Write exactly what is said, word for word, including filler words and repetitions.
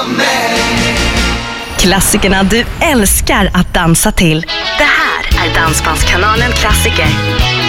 Klassikerna du älskar att dansa till. Det här är Dansbandskanalen Klassiker.